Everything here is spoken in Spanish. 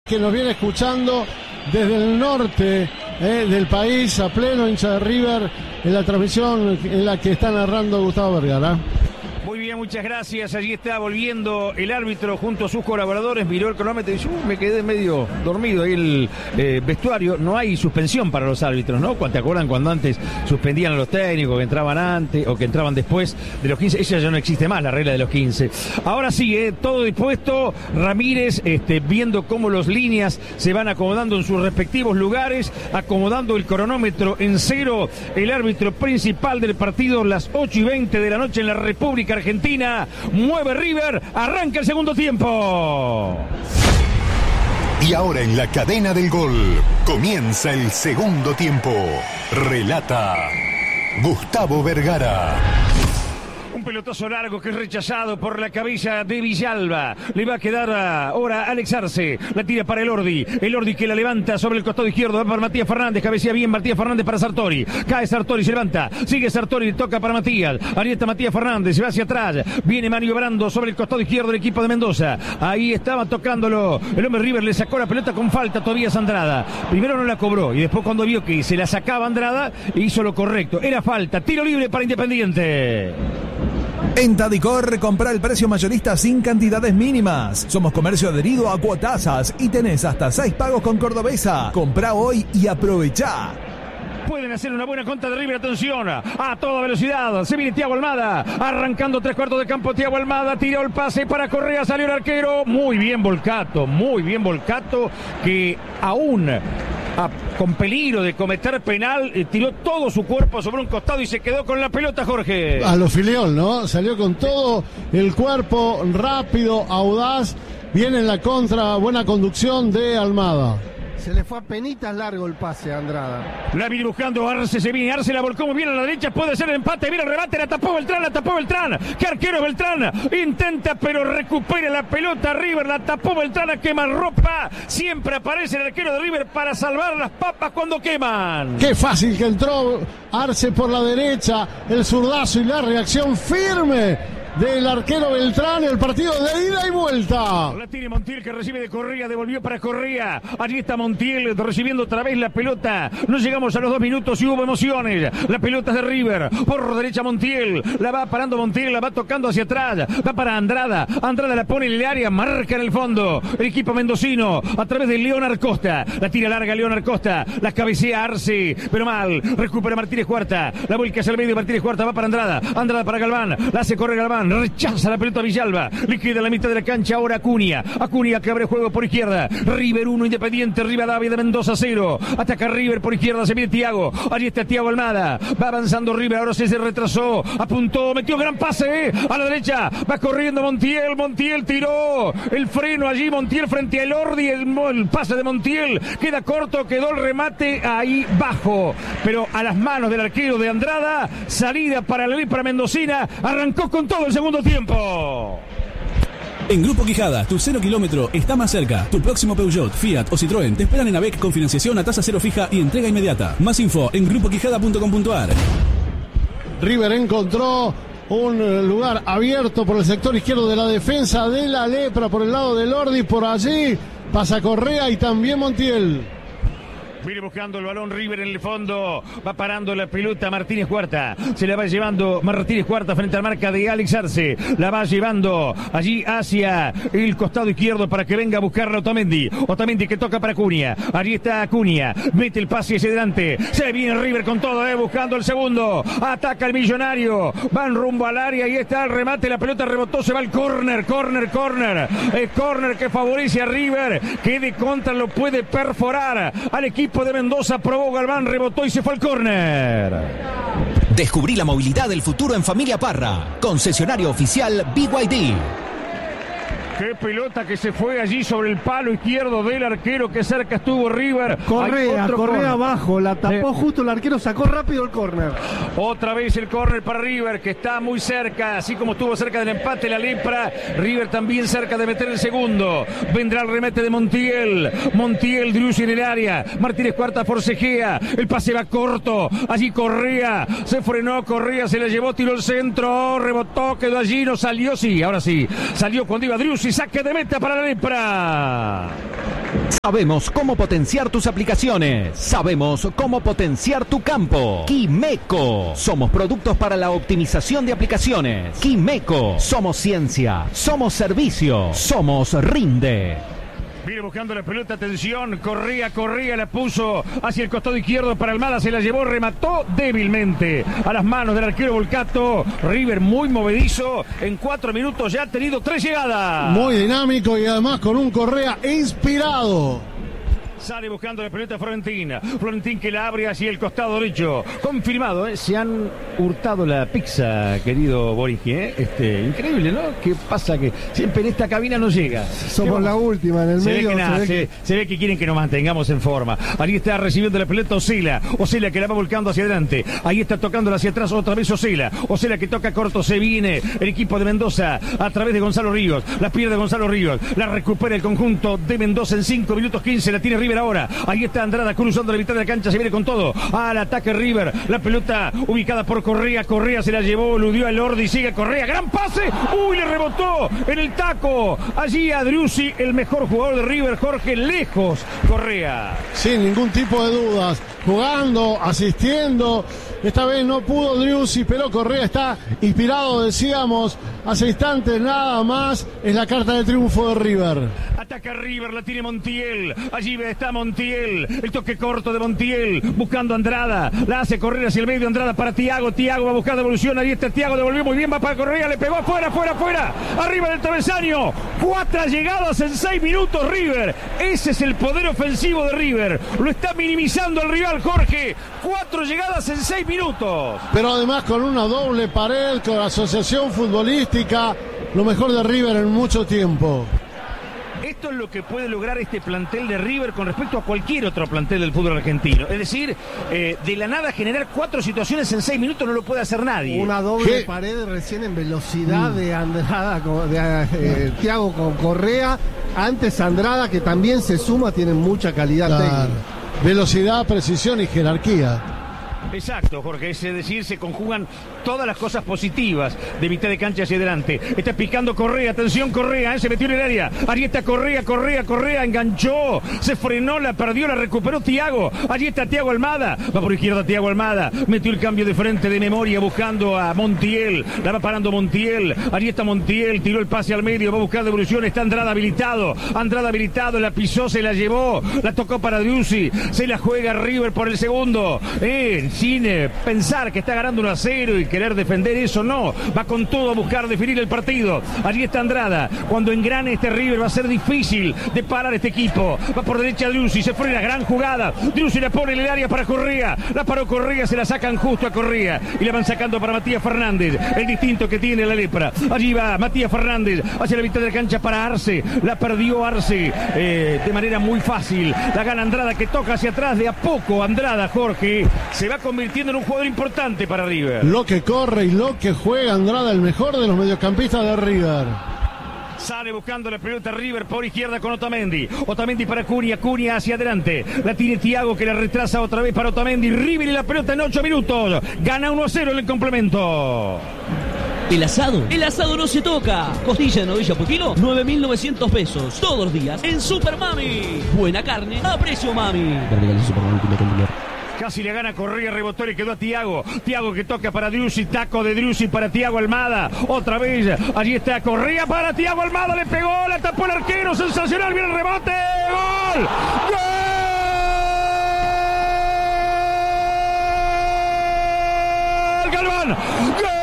que nos viene escuchando desde el norte del país, a pleno, hincha de River, en la transmisión en la que está narrando Gustavo Vergara. Muy bien, muchas gracias. Allí está volviendo el árbitro junto a sus colaboradores. Miró el cronómetro y dice, me quedé medio dormido ahí en el vestuario. No hay suspensión para los árbitros, ¿no? ¿Te acuerdan cuando antes suspendían a los técnicos que entraban antes o que entraban después de los 15? Esa ya no existe más, la regla de los 15. Ahora sí, todo dispuesto. Ramírez viendo cómo los líneas se van acomodando en sus respectivos lugares, acomodando el cronómetro en cero. El árbitro principal del partido, las 8:20 de la noche en la República Argentina. Mueve River, arranca el segundo tiempo. Y ahora en la cadena del gol comienza el segundo tiempo. Relata Gustavo Vergara. Un pelotazo largo que es rechazado por la cabeza de Villalba. Le va a quedar ahora Alex Arce. La tira para Elordi. Elordi que la levanta sobre el costado izquierdo. Va para Matías Fernández. Cabecea bien Matías Fernández para Sartori. Cae Sartori, se levanta. Sigue Sartori, toca para Matías. Ahí está Matías Fernández. Se va hacia atrás. Viene maniobrando sobre el costado izquierdo del equipo de Mendoza. Ahí estaba tocándolo. El hombre River le sacó la pelota con falta todavía Andrada. Primero no la cobró. Y después cuando vio que se la sacaba Andrada, hizo lo correcto. Era falta. Tiro libre para Independiente. En Tadicor, compra el precio mayorista sin cantidades mínimas. Somos comercio adherido a Cuotasas y tenés hasta 6 pagos con Cordobesa. Comprá hoy y aprovechá. Pueden hacer una buena contra de River, atención, a toda velocidad, se viene Thiago Almada, arrancando 3/4 de campo Thiago Almada, tiró el pase para Correa, salió el arquero, muy bien Volcato, que aún con peligro de cometer penal, tiró todo su cuerpo sobre un costado y se quedó con la pelota, Jorge. A lo Filiol, ¿no? Salió con todo el cuerpo, rápido, audaz, viene en la contra, buena conducción de Almada. Se le fue a penitas largo el pase a Andrada. La viene buscando Arce, se viene Arce, la volcó muy bien a la derecha, puede ser el empate, viene el remate, la tapó Beltrán. ¡Qué arquero Beltrán! Intenta, pero recupera la pelota River, la tapó Beltrán a quemarropa. Siempre aparece el arquero de River para salvar las papas cuando queman. ¡Qué fácil que entró Arce por la derecha! El zurdazo y la reacción firme del arquero Beltrán, el partido de ida y vuelta. La tiene Montiel que recibe de Correa, devolvió para Correa. Allí está Montiel recibiendo otra vez la pelota. No llegamos a los 2 minutos y hubo emociones. La pelota es de River. Por derecha Montiel. La va parando Montiel, la va tocando hacia atrás. Va para Andrada. Andrada la pone en el área, marca en el fondo. El equipo mendocino a través de Leonard Costa. La tira larga Leonard Costa. La cabecea Arce, pero mal. Recupera Martínez Cuarta. La vuelca hacia el medio, Martínez Cuarta va para Andrada. Andrada para Galván. La hace correr Galván. Rechaza la pelota Villalba. Le queda la mitad de la cancha ahora Acuña. Acuña que abre juego por izquierda. River 1, Independiente Rivadavia de Mendoza 0. Ataca River por izquierda. Se viene Thiago. Allí está Thiago Almada. Va avanzando River. Ahora se retrasó. Apuntó. Metió gran pase. A la derecha. Va corriendo Montiel. Montiel tiró. El freno allí. Montiel frente a Elordi. El pase de Montiel. Queda corto. Quedó el remate ahí bajo. Pero a las manos del arquero de Andrada. Salida para la Lepra mendocina. Arrancó con todo el segundo tiempo. En Grupo Quijada, tu 0 kilómetro está más cerca. Tu próximo Peugeot, Fiat o Citroën te esperan en AVEC con financiación a tasa cero fija y entrega inmediata. Más info en grupoquijada.com.ar. River encontró un lugar abierto por el sector izquierdo de la defensa de la Lepra, por el lado de Elordi, por allí pasa Correa y también Montiel. Viene buscando el balón River en el fondo. Va parando la pelota Martínez Cuarta. Se la va llevando Martínez Cuarta frente a la marca de Alex Arce. La va llevando allí hacia el costado izquierdo para que venga a buscarla Otamendi. Otamendi que toca para Acuña. Allí está Acuña. Mete el pase hacia adelante. Se viene River con todo, buscando el segundo. Ataca el Millonario. Van rumbo al área. Ahí está el remate. La pelota rebotó. Se va el córner. El córner que favorece a River. Que de contra lo puede perforar al equipo de Mendoza. Probó Galván, rebotó y se fue al córner. Descubrí la movilidad del futuro en Familia Parra. Concesionario oficial BYD. Qué pelota que se fue allí sobre el palo izquierdo del arquero, que cerca estuvo River. Correa abajo, la tapó justo, el arquero sacó rápido el córner. Otra vez el córner para River, que está muy cerca, así como estuvo cerca del empate la Lepra. River también cerca de meter el segundo. Vendrá el remate de Montiel, Driussi en el área. Martínez Cuarta forcejea, el pase va corto. Allí Correa, se frenó Correa, se la llevó, tiró el centro, rebotó, quedó allí, no salió, sí, ahora sí. Salió cuando iba Driussi. Saque de meta para la Lepra. Sabemos cómo potenciar tus aplicaciones. Sabemos cómo potenciar tu campo. Quimeco. Somos productos para la optimización de aplicaciones. Quimeco. Somos ciencia. Somos servicio. Somos Rinde. Viene buscando la pelota, atención, corría, la puso hacia el costado izquierdo para Almada, se la llevó, remató débilmente a las manos del arquero Volcato. River muy movedizo, en 4 minutos ya ha tenido 3 llegadas. Muy dinámico y además con un Correa inspirado. Sale buscando la pelota Florentín que la abre hacia el costado derecho. Confirmado, ¿eh? Se han hurtado la pizza, querido Borigi, ¿eh? Increíble, ¿no? ¿Qué pasa? Que siempre en esta cabina no llega. Somos la última en el medio. Se ve que quieren que nos mantengamos en forma. Ahí está recibiendo la pelota Osela que la va volcando hacia adelante. Ahí está tocándola hacia atrás otra vez Osela que toca corto, se viene el equipo de Mendoza a través de Gonzalo Ríos. La pierde Gonzalo Ríos, la recupera el conjunto de Mendoza en 5 minutos 15, la tiene River ahora. Ahí está Andrada cruzando la mitad de la cancha, se viene con todo al ataque River. La pelota ubicada por Correa se la llevó, eludió a Lordi, sigue Correa, gran pase, le rebotó en el taco. Allí a Driussi, el mejor jugador de River, Jorge, lejos Correa. Sin ningún tipo de dudas, jugando, asistiendo. Esta vez no pudo Driussi, pero Correa está inspirado, decíamos hace instantes nada más. Es la carta de triunfo de River. Ataca River, la tiene Montiel. Allí está Montiel. El toque corto de Montiel. Buscando a Andrada. La hace correr hacia el medio. Andrada para Thiago. Thiago va a buscar devolución. Ahí está Thiago. Devolvió muy bien. Va para Correa. Le pegó afuera. Arriba del travesaño. 4 llegadas en 6 minutos River. Ese es el poder ofensivo de River. Lo está minimizando el rival Jorge. 4 llegadas en 6 minutos. Pero además con una doble pared, con asociación futbolística. Lo mejor de River en mucho tiempo. Esto es lo que puede lograr este plantel de River con respecto a cualquier otro plantel del fútbol argentino. Es decir, de la nada generar 4 situaciones en 6 minutos no lo puede hacer nadie. Una doble pared recién en velocidad de Andrada, de Thiago con Correa. Antes Andrada, que también se suma, tiene mucha calidad técnica. Velocidad, precisión y jerarquía. Exacto, Jorge, es decir, se conjugan todas las cosas positivas de mitad de cancha hacia adelante. Está picando Correa, atención Correa, se metió en el área. Allí está Correa, enganchó, se frenó, la perdió, la recuperó Thiago. Allí está Thiago Almada, va por izquierda Thiago Almada, metió el cambio de frente de memoria buscando a Montiel, la va parando Montiel. Allí está Montiel, tiró el pase al medio, va a buscar devolución, está Andrada habilitado, la pisó, se la llevó, la tocó para Driussi, se la juega River por el segundo. Sin pensar que está ganando 1-0 y querer defender eso, no. Va con todo a buscar definir el partido. Allí está Andrada. Cuando engrane este River va a ser difícil de parar este equipo. Va por derecha Driussi, se frena, gran jugada. Driussi la pone en el área para Correa. La paró Correa, se la sacan justo a Correa. Y la van sacando para Matías Fernández. El distinto que tiene la lepra. Allí va Matías Fernández hacia la mitad de la cancha para Arce. La perdió Arce de manera muy fácil. La gana Andrada que toca hacia atrás de a poco. Andrada, Jorge, se va convirtiendo en un jugador importante para River. Lo que corre y lo que juega Andrada, el mejor de los mediocampistas de River. Sale buscando la pelota River por izquierda con Otamendi. Otamendi para Cunha hacia adelante. La tiene Thiago que la retrasa otra vez para Otamendi. River y la pelota en 8 minutos. Gana 1-0 en el complemento. El asado no se toca. Costilla de novilla por kilo, 9.900 pesos. Todos los días en Super Mami. Buena carne a precio Mami. Casi le gana Correa, rebotó y quedó a Thiago. Thiago que toca para Driussi, taco de Driussi para Thiago Almada. Otra vez, allí está Correa para Thiago Almada, le pegó, la tapó el arquero, sensacional, viene el rebote. ¡Gol! ¡Gol! ¡Galván! ¡Gol!